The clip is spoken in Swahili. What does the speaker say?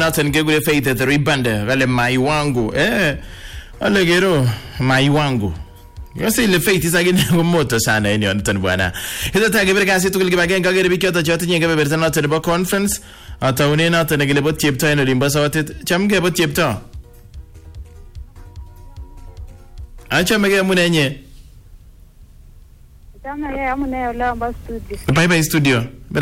noton kekure Faith the Ribande kale mai wangu ale gero mai wangu yose ile Faith isagine ko moto sana eneo niton bwana hizo takebere kasi tukul kibagenge agere bikyoto chotinye kebeberta noton nebo conference ataunen noton nekile bot chepto en olimbo sotet chamge bot chepto achomege munenye Chama yeye amune ole amba studio. Bye bye studio.